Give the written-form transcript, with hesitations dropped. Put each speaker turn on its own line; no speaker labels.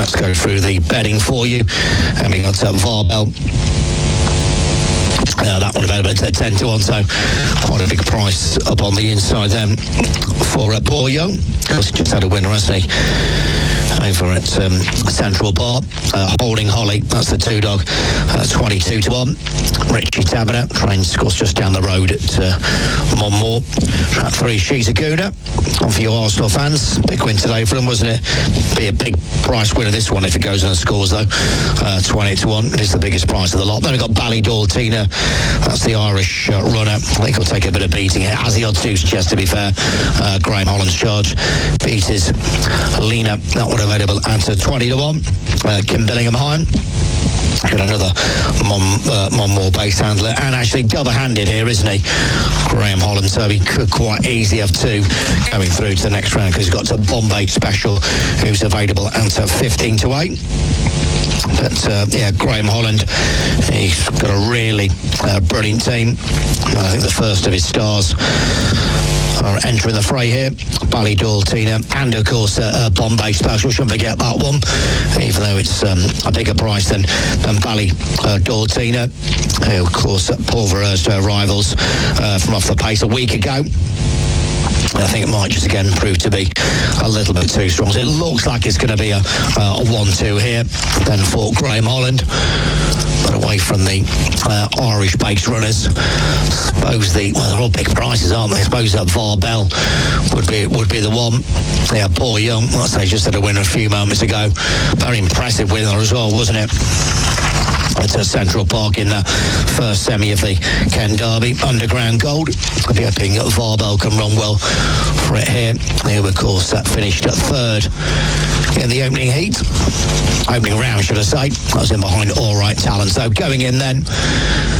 Let's go through the betting for you. And we got Varbell. That one available at 10 to 1, so quite a big price up on the inside then for Paul Young. He's just had a winner, hasn't he? Over at Central Bar. Holding Holly, that's the 2-dog, 22 to 1. Richie Taberner, trains, of course, just down the road at Monmore. Track 3, She's a Gooner. On for your Arsenal fans. Big win today for them, wasn't it? Be a big price winner, this one, if it goes on the scores, though. 20 to 1. It is the biggest price of the lot. Then we've got Ballydortina. That's the Irish runner. I think he'll take a bit of beating here, as the odds do suggest, to be fair. Graham Holland's charge beats Lena. That one available at 20 to 1. Kim Billingham-Hine. Got another Monmore base handler, and actually double-handed here, isn't he? Graham Holland, so he could quite easily have two going through to the next round, because he's got a Bombay Special who's available at 15 to 8. But yeah, Graham Holland, he's got a really brilliant team. I think the first of his stars are entering the fray here. Ballydortina, and of course Bombay Special, shouldn't forget that one, even though it's a bigger price than Ballydortina, who of course pulverised rivals from off the pace a week ago. I think it might just again prove to be a little bit too strong. So it looks like it's going to be a 1-2 here. Then for Graham Holland, but away from the Irish-based runners. Suppose they're all big prices, aren't they? I suppose that Varbell would be the one. Yeah, Paul Young, they just had a winner a few moments ago. Very impressive winner as well, wasn't it? At Central Park in the first semi of the Ken Derby. Underground Gold. I'll be hoping that Varbell can run well for it here. They, of course, finished at third in the opening heat. Opening round, should I say. I was in behind All Right Talent. So going in then,